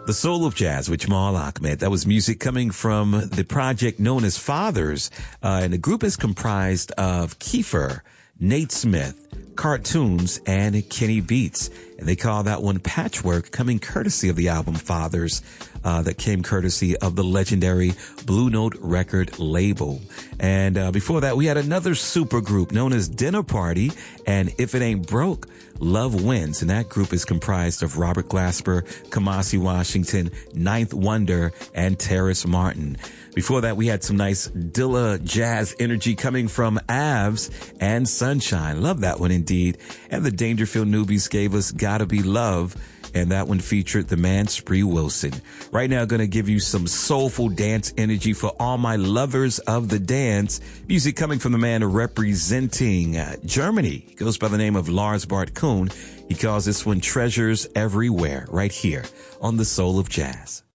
The Soul of Jazz with Jamal Ahmed. That was music coming from the project known as Fathers. And the group is comprised of Kiefer, Nate Smith, Cartoons, and Kenny Beats. And they call that one Patchwork, coming courtesy of the album Fathers, that came courtesy of the legendary Blue Note record label. And before that, we had another super group known as Dinner Party, and If It Ain't Broke, Love Wins. And that group is comprised of Robert Glasper, Kamasi Washington, Ninth Wonder, and Terrace Martin. Before that, we had some nice Dilla jazz energy coming from Avs and Sunshine. Love that one indeed. And the Dangerfield Newbies gave us Gotta Be Love, and that one featured the man Spree Wilson. Right now, going to give you some soulful dance energy for all my lovers of the dance. Music coming from the man representing Germany. He goes by the name of Lars Bart Kuhn. He calls this one Treasures Everywhere, right here on The Soul of Jazz.